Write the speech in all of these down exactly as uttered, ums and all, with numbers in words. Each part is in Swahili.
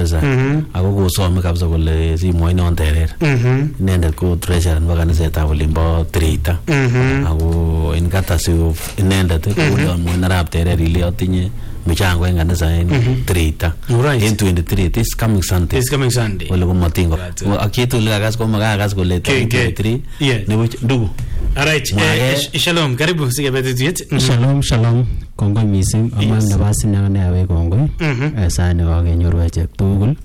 kabisa. Ako kosome kabisa kole simoit non terer. Inendet ko treasurer nebo kanisetab olimbo Treita. Ako in katasi inendet ko yon arap terer ile atinye michango en kanisa en Treita. En twenty-three this coming Sunday. This coming Sunday. Wala ko matingo. Akitu ile kagas ko magagas kole twenty-three. Nebo ndugu. Alright, shalom, karibu sige betutiet. Shalom, shalom. Kongoi mising amang nabasi na ne awe kongoi. Eh sa ne kakenyoru achek tugul.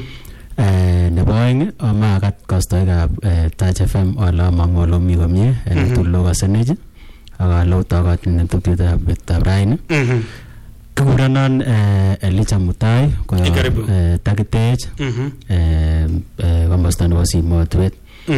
Eh nebo aeng amakat kastoikab Touch F M ala mangolo mi komie en tullo kasenech. Akalo takat ne tutietab betab rain. Kuranan Elijah Mutai ko takitech. Eh komosta nebo Simotwet.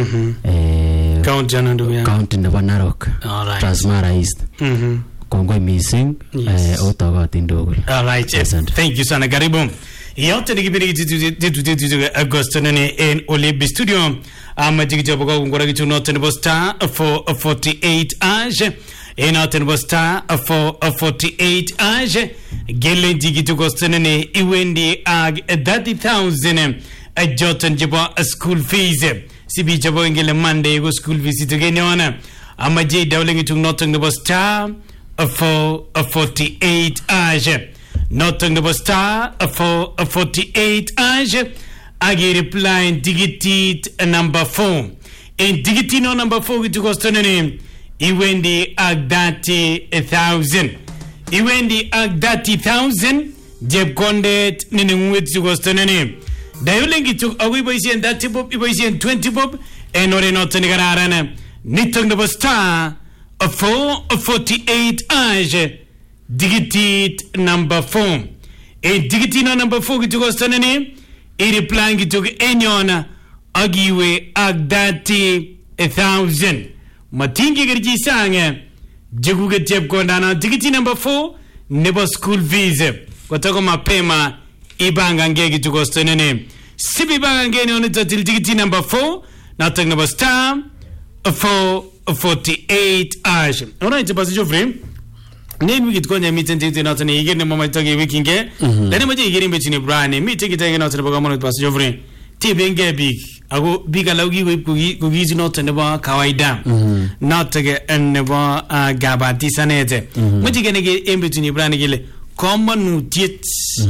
Mhm. County Janandu ya. County nebo Narok. Alright. Transmara East. Mhm. Kongoi mising eh otogotin tugul. Alright. Thank you sana, karibu. Yote ni kipindi kitu Agosto nene en Olibi studio. Ama jikijabo kwa kungora kitu note nebo star for forty-eight age. En note nebo star for forty-eight age. Gele jikitu kosto nene iwendi ag thirty thousand. Jotan jabo school fees. Sibi jabo ingele Monday go school fees to genyona. Ama jay dawling itu note nebo star for forty-eight age. Nothing the star for forty-eight age. Agi reply digit number four. In digit no number four to cost on name. Iwendi ag thirty thousand. Iwendi ag thirty thousand. Jeb condet niningwit to cost on name. Dayuling it took away by saying thirty bob, by saying twenty bob, and or not any garana. Nitong the star for forty-eight age. Digit number four. A digit no number four to go stand name. A replying to anyona agiwe ag thirty thousand. Matingi gerji sange. Jaguga jeb kondana digit number four. Nebo school fees. Kotoko mapema ibanga ngegi to go stand name. Sibi banga ngeni on it till digit number four. Nothing number star for forty-eight hours. Alright, passage of frame. Name we get konya meeting thing not an igene mama togi wikinge. Then maji igene betini brane me take it again out the program on passage of frame. Ti benge big. Ago big alaugi we kugizi not neba kawaida. Not to get and neba gabati sanete. Maji gene get in between brane gile. Common tits.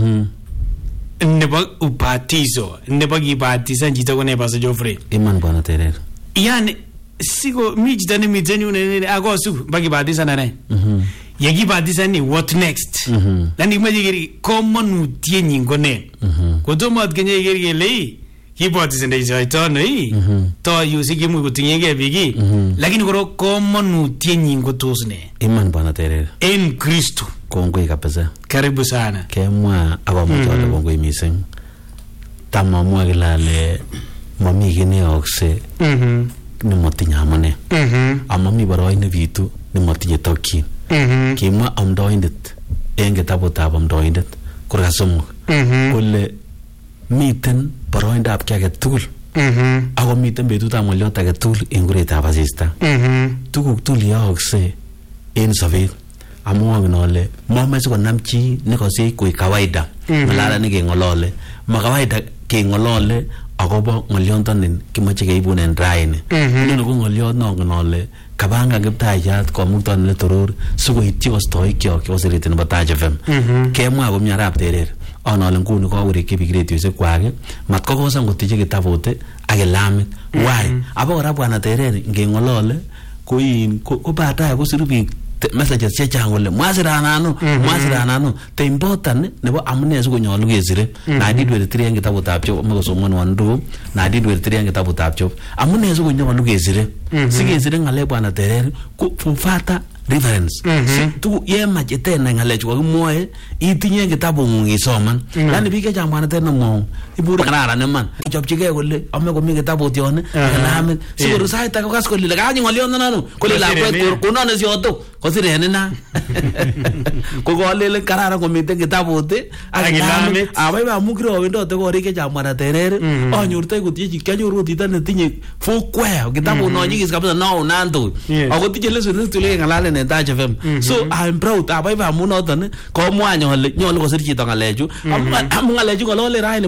Neba upatizo. Neba gibati sanjita kone passage of frame. Iman bona terer. Yani sigo miji dani miteni unene ago su bagi badi sana nai. Yagi badi sana what next? Lani maji giri common utie nyingo ne. Koto mat kenye giri gili kibati sana isa ito no i. To yusi kimu kutinye ge bigi. Lakini koro common utie nyingo tosne. Iman bona terer. En Kristo. Kongoi kabisa. Karibu sana. Kemwa aba mtole kongoi mising. Tama mwa gilale mami gine okse. Mhm. Ni motinya amane. Mhm. Amami baroi ne vitu ni motinye toki. Mhm. Kima amdoindet enge tabutab amdoindet kurga somo. Mhm. Kole miten baroindab kiage tugul. Mhm. Ako miten betutab ngoliot age tugul en kuretab asista. Mhm. Tuguk tugul yaakse en sobet. Amwong nole momeche konam chi nekose koik kawaida. Malala ne kengolole. Ma kawaida kengolole agobo ngoliontonin kimoche keibunen raini. Nino ko ngoliot nongen ole kabanga kiptayat komukton le toror sikoityi kostoikyok kosiriti nebo Touch F M. Kemwa komie arap terer anole nguni kawirikyi biik redioisiek kwak mat kokosan kotiche kitabut ak kilamit. Why? Abo kora bwana terer ngengolole ko in ko baadaye kosiru biik messages chechang kole mwasiranano mwasiranano the important nebo amune sikonyolu kesire na didwetiri en kitabutab Job mokosomonwon ndu na didwetiri en kitabutab Job amune sikonyolu kesire sikesire ngale bwana terer kufata reference tu yema jetena ngale chwa kimwoe itinye kitabungung isoman yani biik chechang bwana terer mo iburu kararan man chopchige kole ame komi kitabut yon kalamit sikuru sait akokas kole kanyi ngolion nano kole lakwet konono sioto kosirene na kokolele kararan komiten kitabut ak kilamit abaiba amukiro wendote korik chechang bwana terer anyortoi kotiye kanyoru tita netinye fukwe kitabut no nyigis kabisa no nanto ako tinye lesson tule ngalale ne Touch F M. So I'm proud abaiba amunoton ko mwany ole nyolu kosir chito ngalechu am ngalechu kolole raini